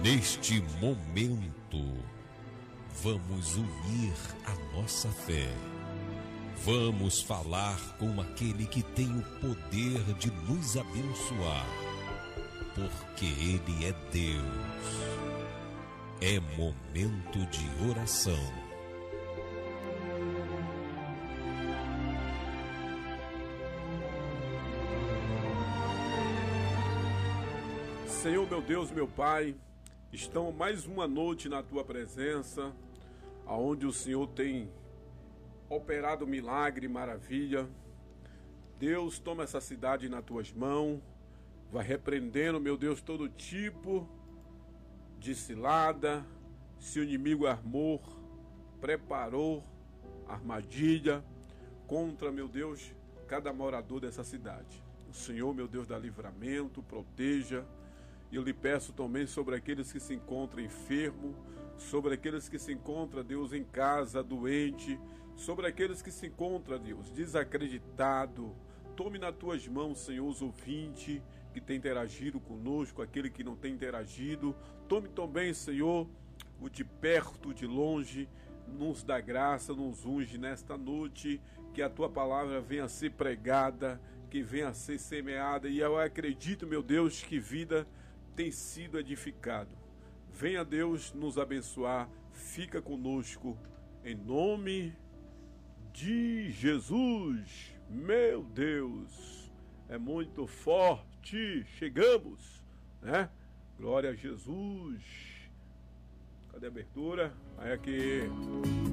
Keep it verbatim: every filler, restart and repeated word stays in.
Neste momento, vamos unir a nossa fé. Vamos falar com aquele que tem o poder de nos abençoar, porque Ele é Deus. É momento de oração. Senhor, meu Deus, meu Pai, estamos mais uma noite na Tua presença, aonde o Senhor tem operado milagre, maravilha. Deus, toma essa cidade nas Tuas mãos, vai repreendendo, meu Deus, todo tipo de cilada, se o inimigo armou, preparou armadilha contra, meu Deus, cada morador dessa cidade. O Senhor, meu Deus, dá livramento, proteja. E eu lhe peço também sobre aqueles que se encontram enfermos, sobre aqueles que se encontram, Deus, em casa, doente, sobre aqueles que se encontram, Deus, desacreditado. Tome nas tuas mãos, Senhor, os ouvintes que têm interagido conosco, aquele que não tem interagido. Tome também, Senhor, o de perto, de longe, nos dá graça, nos unge nesta noite, que a tua palavra venha a ser pregada, que venha a ser semeada. E eu acredito, meu Deus, que vida tem sido edificado. Venha, Deus, nos abençoar. Fica conosco, em nome de Jesus. Meu Deus, é muito forte. Chegamos, né? Glória a Jesus. Cadê a abertura? Aí aqui.